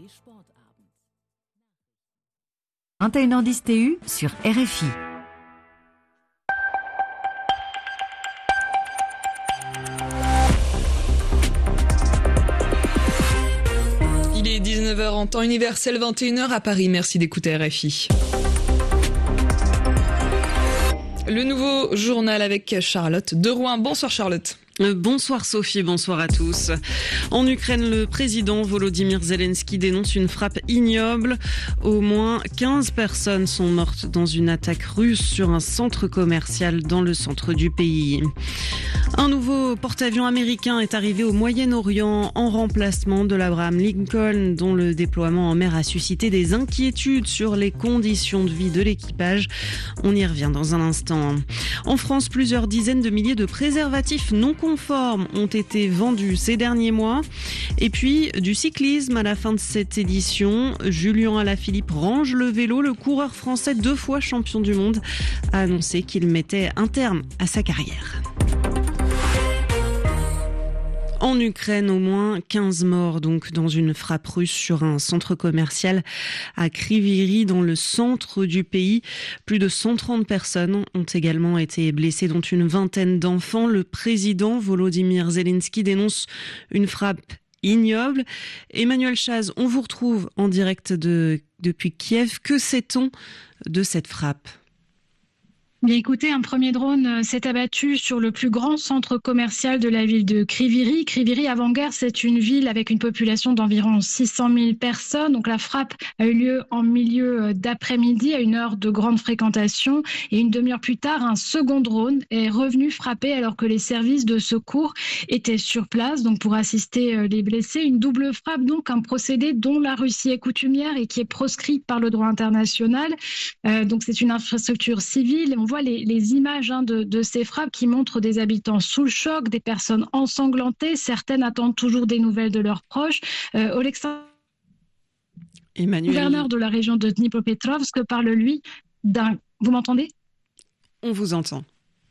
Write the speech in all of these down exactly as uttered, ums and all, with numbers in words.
vingt et une heures dix T U sur R F I. Il est dix-neuf heures en temps universel, vingt et une heures à Paris. Merci d'écouter R F I. Le nouveau journal avec Charlotte de Rouen. Bonsoir Charlotte. Bonsoir Sophie, bonsoir à tous. En Ukraine, le président Volodymyr Zelensky dénonce une frappe ignoble. Au moins quinze personnes sont mortes dans une attaque russe sur un centre commercial dans le centre du pays. Un nouveau porte-avions américain est arrivé au Moyen-Orient en remplacement de l'Abraham Lincoln, dont le déploiement en mer a suscité des inquiétudes sur les conditions de vie de l'équipage. On y revient dans un instant. En France, plusieurs dizaines de milliers de préservatifs non conformes ont été vendus ces derniers mois. Et puis, du cyclisme à la fin de cette édition, Julien Alaphilippe range le vélo. Le coureur français, deux fois champion du monde, a annoncé qu'il mettait un terme à sa carrière. En Ukraine, au moins quinze morts donc dans une frappe russe sur un centre commercial à Kryvyi, dans le centre du pays. Plus de cent trente personnes ont également été blessées, dont une vingtaine d'enfants. Le président Volodymyr Zelensky dénonce une frappe ignoble. Emmanuel Chaz, on vous retrouve en direct de, depuis Kiev. Que sait-on de cette frappe ? Bien écoutez, un premier drone s'est abattu sur le plus grand centre commercial de la ville de Kryvyi. Kryvyi, avant-guerre, c'est une ville avec une population d'environ six cent mille personnes. Donc la frappe a eu lieu en milieu d'après-midi, à une heure de grande fréquentation. Et une demi-heure plus tard, un second drone est revenu frapper alors que les services de secours étaient sur place, donc pour assister les blessés. Une double frappe, donc un procédé dont la Russie est coutumière et qui est proscrit par le droit international. Euh, donc c'est une infrastructure civile. On voit les, les images hein, de, de ces frappes qui montrent des habitants sous le choc, des personnes ensanglantées. Certaines attendent toujours des nouvelles de leurs proches. Euh, Oleksandr, Emmanuel, gouverneur de la région de Dnipropetrovsk, parle lui d'un... Vous m'entendez ? On vous entend.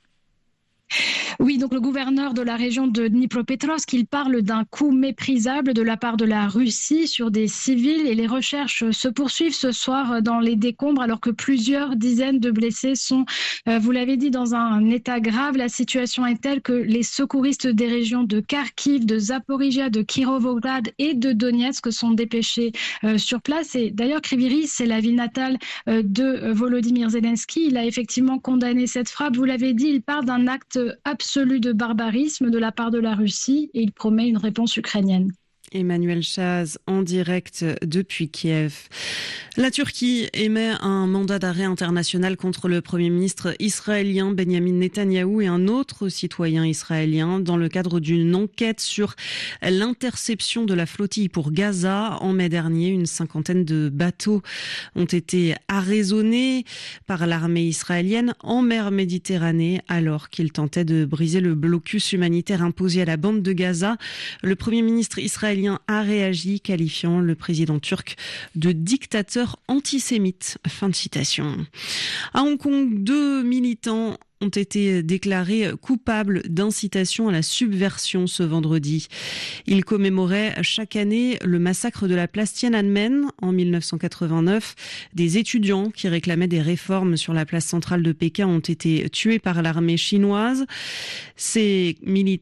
Oui, donc le gouverneur de la région de Dnipropetrovsk, il parle d'un coup méprisable de la part de la Russie sur des civils et les recherches se poursuivent ce soir dans les décombres alors que plusieurs dizaines de blessés sont, euh, vous l'avez dit, dans un état grave. La situation est telle que les secouristes des régions de Kharkiv, de Zaporizhia, de Kirovograd et de Donetsk sont dépêchés euh, sur place. Et d'ailleurs, Kryvyi, c'est la ville natale euh, de Volodymyr Zelensky. Il a effectivement condamné cette frappe. Vous l'avez dit, il parle d'un acte absolu absolu de barbarisme de la part de la Russie et il promet une réponse ukrainienne. Emmanuel Chaz en direct depuis Kiev. La Turquie émet un mandat d'arrêt international contre le Premier ministre israélien Benjamin Netanyahou et un autre citoyen israélien dans le cadre d'une enquête sur l'interception de la flottille pour Gaza. En mai dernier, une cinquantaine de bateaux ont été arraisonnés par l'armée israélienne en mer Méditerranée alors qu'ils tentaient de briser le blocus humanitaire imposé à la bande de Gaza. Le Premier ministre israélien a réagi, qualifiant le président turc de dictateur antisémite. Fin de citation. À Hong Kong, deux militants ont été déclarés coupables d'incitation à la subversion ce vendredi. Ils commémoraient chaque année le massacre de la place Tiananmen en mille neuf cent quatre-vingt-neuf. Des étudiants qui réclamaient des réformes sur la place centrale de Pékin ont été tués par l'armée chinoise. Ces, mili-